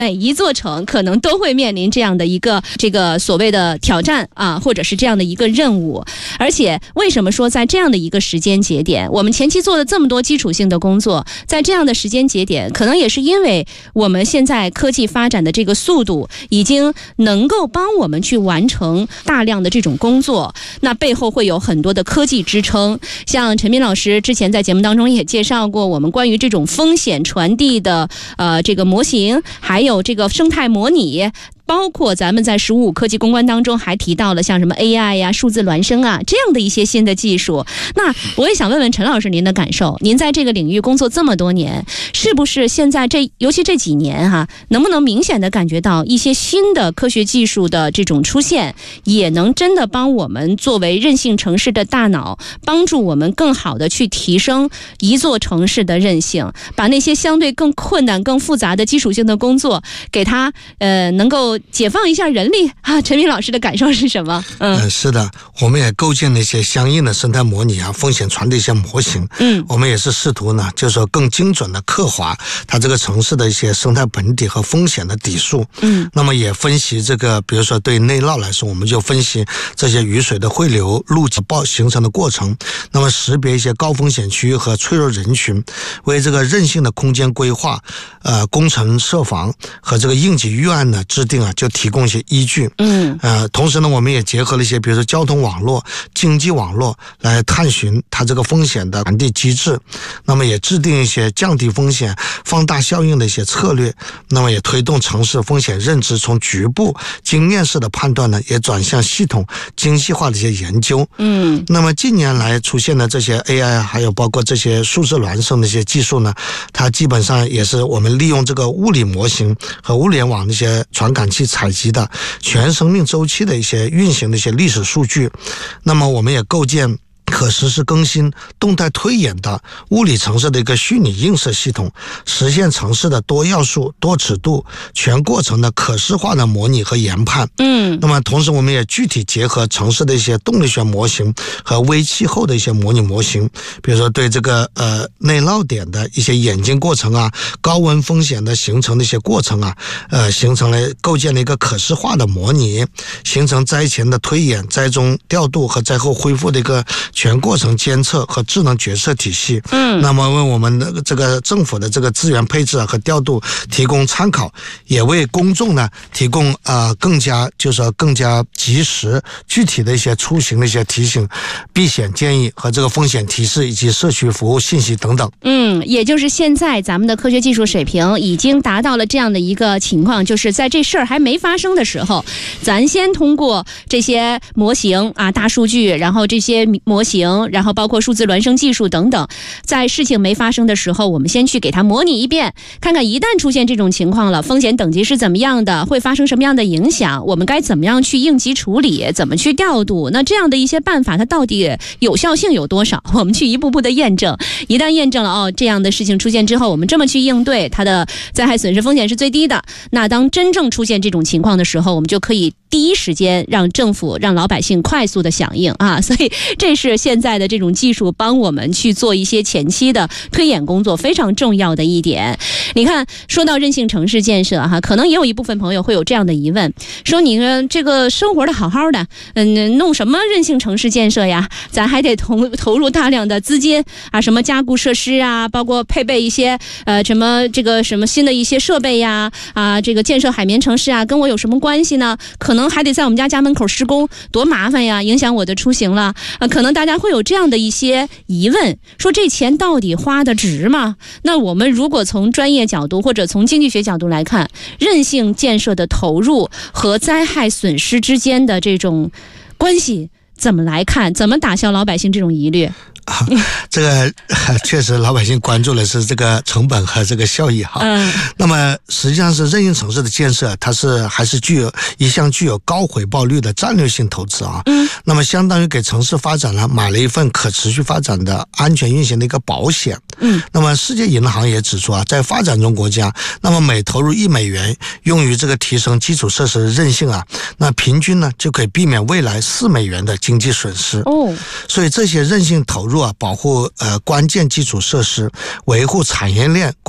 一座城可能都会面临这样的一个所谓的挑战啊，或者是这样的一个任务。而且为什么说在这样的一个时间节点，我们前期做了这么多基础性的工作，在这样的时间节点，可能也是因为我们现在科技发展的这个速度已经能够帮我们去完成大量的这种工作，那背后会有很多的科技支撑。像陈斌老师之前在节目当中也介绍过，我们关于这种风险传递的这个模型，还有这个生态模拟，包括咱们在15科技攻关当中还提到了像什么 AI 呀、数字孪生啊这样的一些新的技术。那我也想问问陈老师您的感受，您在这个领域工作这么多年，是不是现在尤其这几年能不能明显的感觉到一些新的科学技术的这种出现，也能真的帮我们作为韧性城市的大脑，帮助我们更好的去提升一座城市的韧性，把那些相对更困难、更复杂的基础性的工作给它能够解放一下人力啊？陈斌老师的感受是什么？ 是的，我们也构建了一些相应的生态模拟啊、风险传递一些模型。我们也是试图呢，就是说更精准的刻画它这个城市的一些生态本底和风险的底数。那么也分析这个，比如说对内涝来说，我们就分析这些雨水的汇流、路基形成的过程，那么识别一些高风险区和脆弱人群，为这个韧性的空间规划、工程设防和这个应急预案的制定就提供一些依据。同时呢，我们也结合了一些比如说交通网络、经济网络来探寻它这个风险的传递机制，那么也制定一些降低风险、放大效应的一些策略，那么也推动城市风险认知从局部经验式的判断呢，也转向系统精细化的一些研究。那么近年来出现的这些 AI 还有包括这些数字孪生的一些技术呢，它基本上也是我们利用这个物理模型和物联网的一些传感器采集的全生命周期的一些运行的一些历史数据。那么我们也构建可实时更新、动态推演的物理城市的一个虚拟映射系统，实现城市的多要素、多尺度、全过程的可视化的模拟和研判。那么同时我们也具体结合城市的一些动力学模型和微气候的一些模拟模型，比如说对这个内涝点的一些演进过程啊、高温风险的形成的一些过程啊，形成了构建了一个可视化的模拟，形成灾前的推演、灾中调度和灾后恢复的一个全过程监测和智能决策体系。那么为我们的这个政府的这个资源配置和调度提供参考，也为公众呢提供更加及时具体的一些出行的一些提醒、避险建议和这个风险提示以及社区服务信息等等。 也就是现在咱们的科学技术水平已经达到了这样的一个情况，就是在这事儿还没发生的时候，咱先通过这些模型大数据，然后这些模型，然后包括数字孪生技术等等，在事情没发生的时候，我们先去给它模拟一遍，看看一旦出现这种情况了，风险等级是怎么样的，会发生什么样的影响，我们该怎么样去应急处理，怎么去调度。那这样的一些办法它到底有效性有多少，我们去一步步的验证。一旦验证了这样的事情出现之后，我们这么去应对，它的灾害损失风险是最低的。那当真正出现这种情况的时候，我们就可以第一时间让政府、让老百姓快速的响应所以这是现在的这种技术帮我们去做一些前期的推演工作非常重要的一点。你看，说到韧性城市建设可能也有一部分朋友会有这样的疑问，说你这个生活的好好的，弄什么韧性城市建设呀？咱还得投入大量的资金什么加固设施包括配备一些什么新的一些设备呀这个建设海绵城市跟我有什么关系呢？可能还得在我们家门口施工，多麻烦呀，影响我的出行了可能大家会有这样的一些疑问，说这钱到底花的值吗？那我们如果从专业角度或者从经济学角度来看，韧性建设的投入和灾害损失之间的这种关系怎么来看？怎么打消老百姓这种疑虑？ 这个确实老百姓关注的是这个成本和这个效益那么实际上是韧性城市的建设，它还是具有高回报率的战略性投资那么相当于给城市发展呢买了一份可持续发展的安全运行的一个保险。那么世界银行也指出在发展中国家，那么每投入1美元用于这个提升基础设施的韧性那平均呢就可以避免未来4美元的经济损失。所以这些韧性投入保护关键基础设施，维护产业链